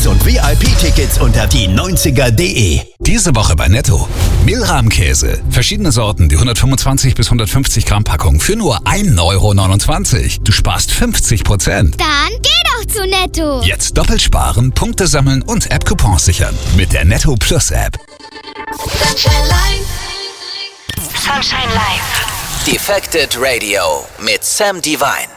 Tickets und VIP-Tickets unter die90er.de. Diese Woche bei Netto. Milram-Käse. Verschiedene Sorten, die 125 bis 150 Gramm Packung für nur 1,29 €. Du sparst 50%. Dann geh doch zu Netto. Jetzt doppelt sparen, Punkte sammeln und App-Coupons sichern. Mit der Netto Plus App. Sunshine Live. Defected Radio mit Sam Divine.